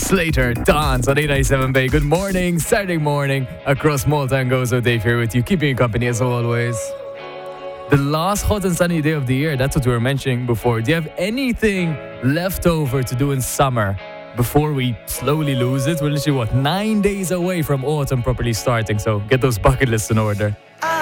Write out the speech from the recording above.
Slater, Dance on 897 Bay. Good morning, Saturday morning across Malta and Gozo. Dave here with you, keeping you company as always. The last hot and sunny day of the year, that's what we were mentioning before. Do you have anything left over to do in summer before we slowly lose it? We're literally, 9 days away from autumn properly starting, so get those bucket lists in order.